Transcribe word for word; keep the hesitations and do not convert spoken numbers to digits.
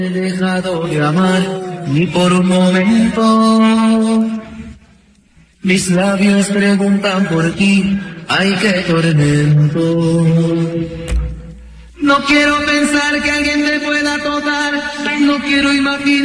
he dejado de amar ni por un momento. Mis labios preguntan por ti, ay qué tormento. No quiero pensar que alguien te pueda tocar, no quiero imaginar